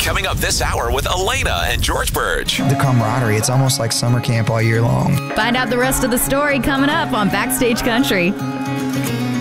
Coming up this hour with Elena and George Burge. The camaraderie, it's almost like summer camp all year long. Find out the rest of the story coming up on Backstage Country.